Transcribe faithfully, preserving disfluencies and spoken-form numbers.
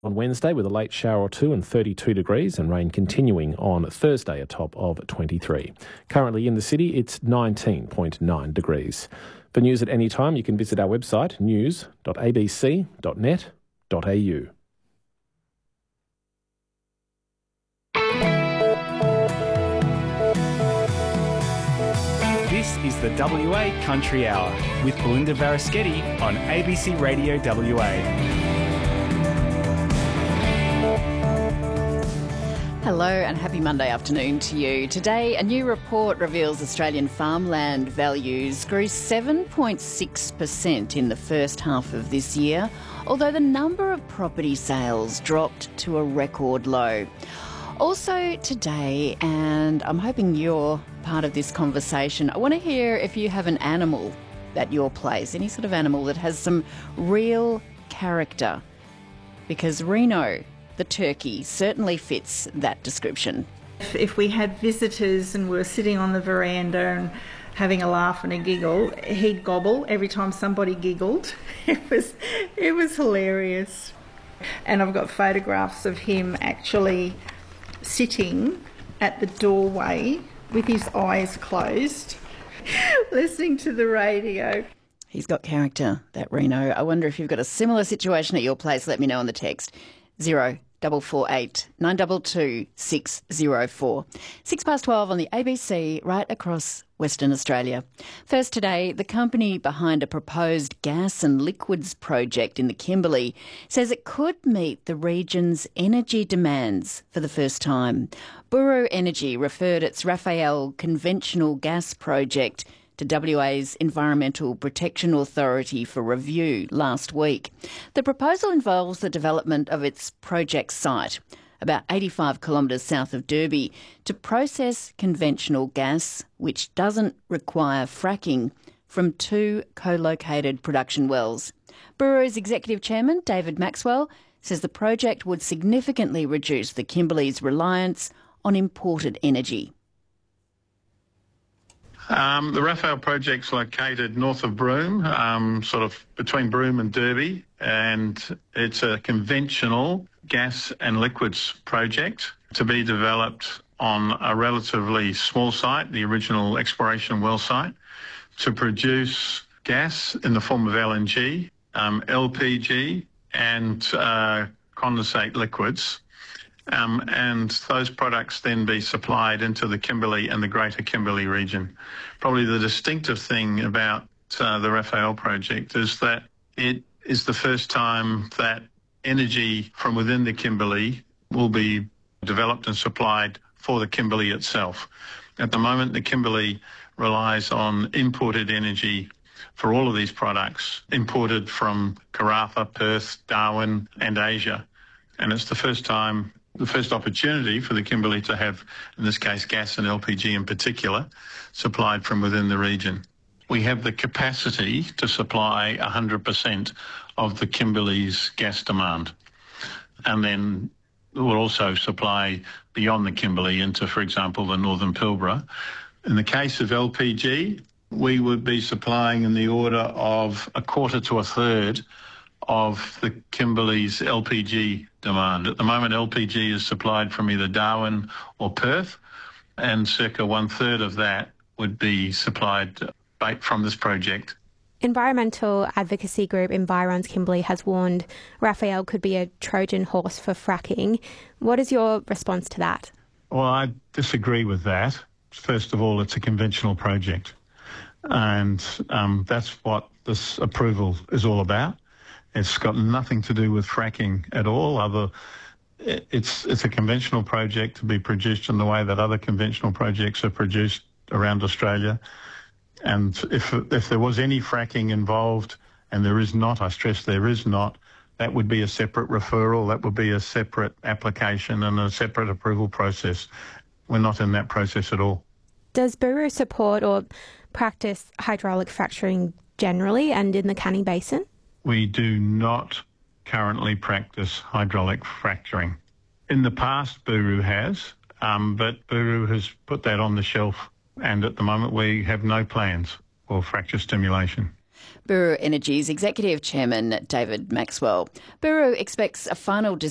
on Wednesday with a late shower or two and thirty-two degrees, and rain continuing on Thursday, a top of twenty-three. Currently in the city, it's nineteen point nine degrees. For news at any time, you can visit our website, news dot a b c dot net dot a u. This is the W A Country Hour with Belinda Varaschetti on A B C Radio W A. Hello and happy Monday afternoon to you. Today, a new report reveals Australian farmland values grew seven point six percent in the first half of this year, although the number of property sales dropped to a record low. Also today, and I'm hoping you're part of this conversation, I want to hear if you have an animal at your place, any sort of animal that has some real character, because Reno, the turkey, certainly fits that description. If, if we had visitors and we were sitting on the veranda and having a laugh and a giggle, he'd gobble every time somebody giggled. It was, it was hilarious. And I've got photographs of him actually sitting at the doorway with his eyes closed, listening to the radio. He's got character, that Reno. I wonder if you've got a similar situation at your place. Let me know on the text. Zero double four eight nine double two six zero four. Six past twelve on the A B C, right across Western Australia. First today, the company behind a proposed gas and liquids project in the Kimberley says it could meet the region's energy demands for the first time. Buru Energy referred its Raphael conventional gas project to W A's Environmental Protection Authority for review last week. The proposal involves the development of its project site, about eighty-five kilometres south of Derby, to process conventional gas, which doesn't require fracking, from two co-located production wells. Buru's Executive Chairman, David Maxwell, says the project would significantly reduce the Kimberley's reliance on imported energy. Um, the Raphael project's located north of Broome, um, sort of between Broome and Derby, and it's a conventional gas and liquids project to be developed on a relatively small site, the original exploration well site, to produce gas in the form of L N G, um, L P G and uh, condensate liquids. Um, and those products then be supplied into the Kimberley and the Greater Kimberley region. Probably the distinctive thing about uh, the Raphael project is that it is the first time that energy from within the Kimberley will be developed and supplied for the Kimberley itself. At the moment, the Kimberley relies on imported energy for all of these products, imported from Karratha, Perth, Darwin and Asia. And it's the first time the first opportunity for the Kimberley to have, in this case, gas and L P G in particular, supplied from within the region. We have the capacity to supply one hundred percent of the Kimberley's gas demand. And then we'll also supply beyond the Kimberley into, for example, the Northern Pilbara. In the case of L P G, we would be supplying in the order of a quarter to a third of the Kimberley's L P G demand. At the moment, L P G is supplied from either Darwin or Perth, and circa one third of that would be supplied from this project. Environmental advocacy group Environs Kimberley has warned Raphael could be a Trojan horse for fracking. What is your response to that? Well, I disagree with that. First of all, it's a conventional project, and um, that's what this approval is all about. It's got nothing to do with fracking at all. Other, it's it's a conventional project to be produced in the way that other conventional projects are produced around Australia. And if if there was any fracking involved, and there is not, I stress there is not, that would be a separate referral, that would be a separate application and a separate approval process. We're not in that process at all. Does Buru support or practice hydraulic fracturing generally and in the Canning Basin? We do not currently practice hydraulic fracturing. In the past, Buru has, um, but Buru has put that on the shelf, and at the moment we have no plans for fracture stimulation. Buru Energy's Executive Chairman David Maxwell. Buru expects a final